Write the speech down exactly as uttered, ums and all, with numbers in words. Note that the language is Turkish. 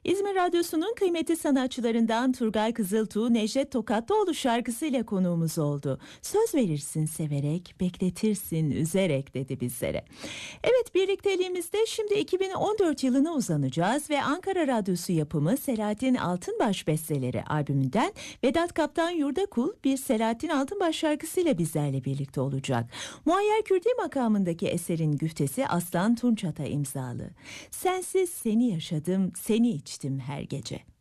İzmir Radyosu'nun kıymetli sanatçılarından Turgay Kızıltuğ, Necdet Tokatlıoğlu şarkısıyla konuğumuz oldu. Söz verirsin severek, bekletirsin üzerek dedi bizlere. Evet, birlikteliğimizde şimdi iki bin on dört yılına uzanacağız ve Ankara Radyosu yapımı Selahattin Altınbaş besteleri albümünden Vedat Kaptan Yurdakul bir Selahattin Altınbaş şarkısıyla bizlerle birlikte olacak. Muayyer Kürdi makamındaki eserin güftesi Aslan Tunçat'a imzalı. Sensiz seni yaşadım, seni içtim her gece.